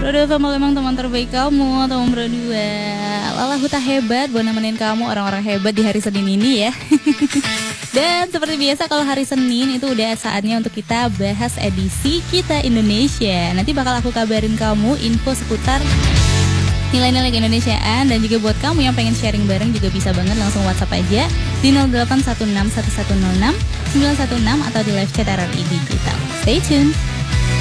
Roda FM memang teman terbaik kamu, teman berdua. Lala Huta hebat buat nemenin kamu orang-orang hebat di hari Senin ini ya. Dan seperti biasa kalau hari Senin itu udah saatnya untuk kita bahas edisi Kita Indonesia. Nanti bakal aku kabarin kamu info seputar nilai-nilai keindonesiaan. Dan juga buat kamu yang pengen sharing bareng juga bisa banget langsung WhatsApp aja di 0816 1106 916 atau di live chat RRI Digital. Stay tune.